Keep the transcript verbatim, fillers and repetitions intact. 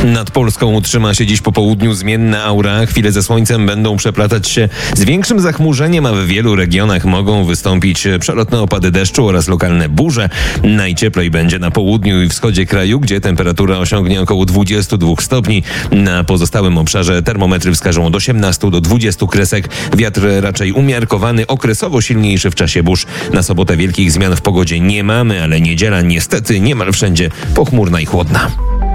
Nad Polską utrzyma się dziś po południu zmienna aura. Chwile ze słońcem będą przeplatać się z większym zachmurzeniem, a w wielu regionach mogą wystąpić przelotne opady deszczu oraz lokalne burze. Najcieplej będzie na południu i wschodzie kraju, gdzie temperatura osiągnie około dwadzieścia dwa stopni. Na pozostałym obszarze termometry wskażą od osiemnastu do dwudziestu kresek. Wiatr raczej umiarkowany, okresowo silniejszy w czasie burz. Na sobotę wielkich zmian w pogodzie nie mamy, ale niedziela niestety niemal wszędzie pochmurna i chłodna.